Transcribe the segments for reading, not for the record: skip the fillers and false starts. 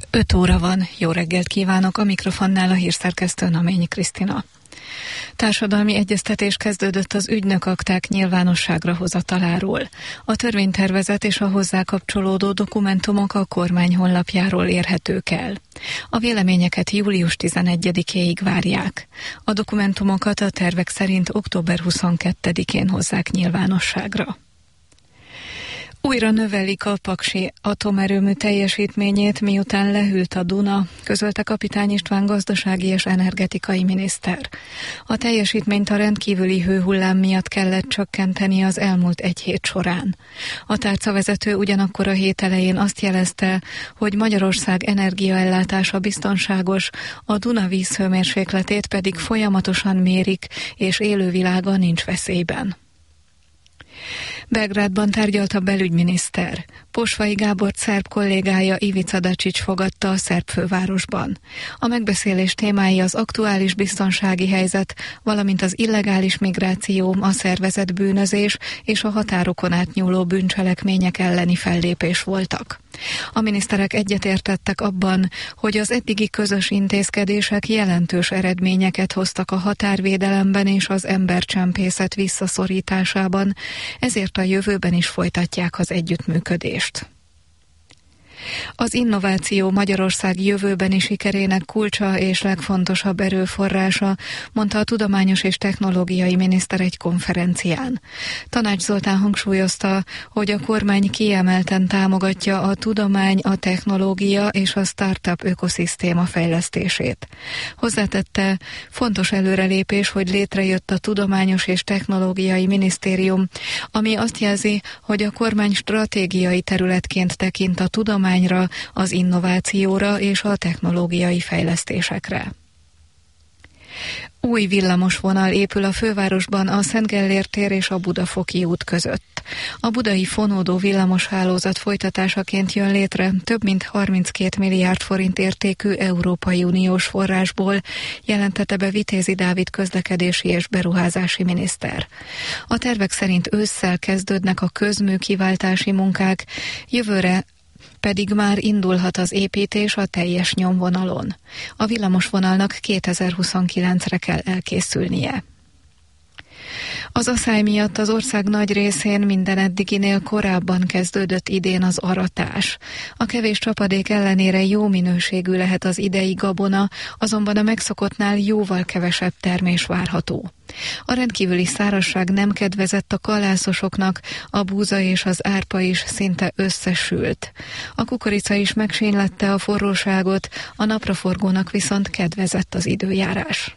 5 óra van, jó reggelt kívánok, a mikrofonnál a hírszerkesztő Naményi Krisztina. Társadalmi egyeztetés kezdődött az ügynökakták nyilvánosságra hozataláról. A törvénytervezet és a hozzá kapcsolódó dokumentumok a kormány honlapjáról érhetők el. A véleményeket július 11-éig várják. A dokumentumokat a tervek szerint október 22-én hozzák nyilvánosságra. Újra növelik a paksi atomerőmű teljesítményét, miután lehűlt a Duna, közölte Kapitány István gazdasági és energetikai miniszter. A teljesítményt a rendkívüli hőhullám miatt kellett csökkenteni az elmúlt egy hét során. A tárcavezető ugyanakkor a hét elején azt jelezte, hogy Magyarország energiaellátása biztonságos, a Duna vízhőmérsékletét pedig folyamatosan mérik, és élővilága nincs veszélyben. Belgrádban tárgyalt a belügyminiszter. Posvai Gábor szerb kollégája Ivica Dačić fogadta a szerb fővárosban. A megbeszélés témái az aktuális biztonsági helyzet, valamint az illegális migráció, a szervezett bűnözés és a határokon átnyúló bűncselekmények elleni fellépés voltak. A miniszterek egyetértettek abban, hogy az eddigi közös intézkedések jelentős eredményeket hoztak a határvédelemben és az embercsempészet visszaszorításában, ezért a jövőben is folytatják az együttműködést. Az innováció Magyarország jövőbeni sikerének kulcsa és legfontosabb erőforrása, mondta a tudományos és technológiai miniszter egy konferencián. Tanács Zoltán hangsúlyozta, hogy a kormány kiemelten támogatja a tudomány, a technológia és a startup ökoszisztéma fejlesztését. Hozzátette, fontos előrelépés, hogy létrejött a Tudományos és Technológiai Minisztérium, ami azt jelzi, hogy a kormány stratégiai területként tekint a tudományra, az innovációra és a technológiai fejlesztésekre. Új villamosvonal épül a fővárosban a Szent Gellért tér és a Budafoki út között. A budai fonódó villamoshálózat folytatásaként jön létre több mint 32 milliárd forint értékű Európai Uniós forrásból, jelentette be Vitézi Dávid közlekedési és beruházási miniszter. A tervek szerint ősszel kezdődnek a közműkiváltási munkák, jövőre pedig már indulhat az építés a teljes nyomvonalon. A villamosvonalnak 2029-re kell elkészülnie. Az aszály miatt az ország nagy részén minden eddiginél korábban kezdődött idén az aratás. A kevés csapadék ellenére jó minőségű lehet az idei gabona, azonban a megszokottnál jóval kevesebb termés várható. A rendkívüli szárazság nem kedvezett a kalászosoknak, a búza és az árpa is szinte összesült. A kukorica is megsínlette a forróságot, a napraforgónak viszont kedvezett az időjárás.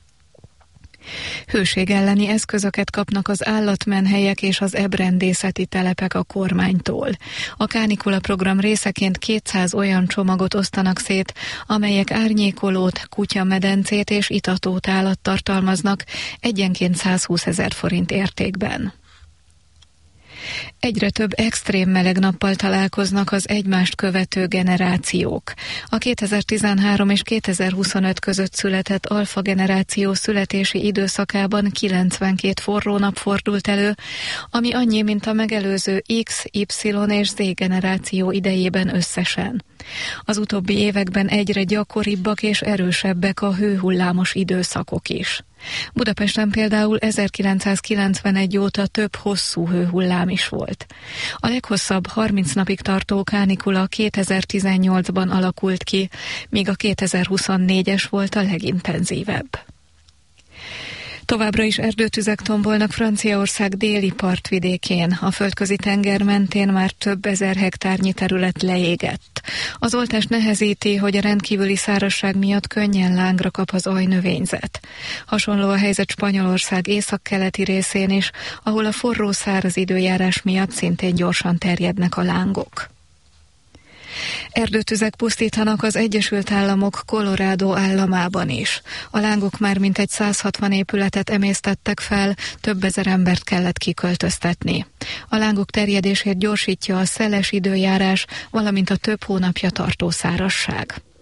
Hőség elleni eszközöket kapnak az állatmenhelyek és az ebrendészeti telepek a kormánytól. A kánikula program részeként 200 olyan csomagot osztanak szét, amelyek árnyékolót, kutyamedencét és itatótálat tartalmaznak, egyenként 120 000 forint értékben. Egyre több extrém meleg nappal találkoznak az egymást követő generációk. A 2013 és 2025 között született alfa generáció születési időszakában 92 forró nap fordult elő, ami annyi, mint a megelőző X, Y és Z generáció idejében összesen. Az utóbbi években egyre gyakoribbak és erősebbek a hőhullámos időszakok is. Budapesten például 1991 óta több hosszú hőhullám is volt. A leghosszabb 30 napig tartó kánikula 2018-ban alakult ki, míg a 2024-es volt a legintenzívebb. Továbbra is erdőtüzek tombolnak Franciaország déli partvidékén. A Földközi tenger mentén már több ezer hektárnyi terület leégett. Az oltás nehezíti, hogy a rendkívüli szárazság miatt könnyen lángra kap az aljnövényzet. Hasonló a helyzet Spanyolország északkeleti részén is, ahol a forró száraz időjárás miatt szintén gyorsan terjednek a lángok. Erdőtüzek pusztítanak az Egyesült Államok Colorado államában is. A lángok már mintegy 160 épületet emésztettek fel, több ezer embert kellett kiköltöztetni. A lángok terjedését gyorsítja a szeles időjárás, valamint a több hónapja tartó szárazság.